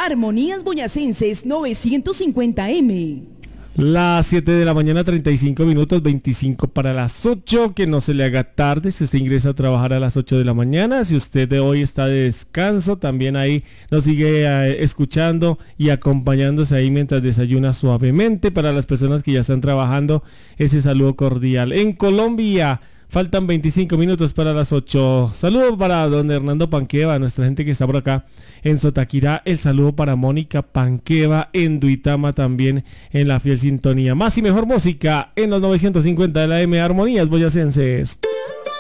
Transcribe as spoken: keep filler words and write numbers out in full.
Armonías Boyacenses novecientos cincuenta eme. Las siete de la mañana, treinta y cinco minutos, veinticinco para las ocho, que no se le haga tarde si usted ingresa a trabajar a las ocho de la mañana, si usted de hoy está de descanso, también ahí nos sigue eh, escuchando y acompañándose ahí mientras desayuna suavemente. Para las personas que ya están trabajando, ese saludo cordial. En Colombia, faltan veinticinco minutos para las ocho. Saludo para don Hernando Panqueva, nuestra gente que está por acá en Sotaquirá. El saludo para Mónica Panqueva en Duitama, también en la fiel sintonía. Más y mejor música en los novecientos cincuenta de la M, Armonías Boyacenses.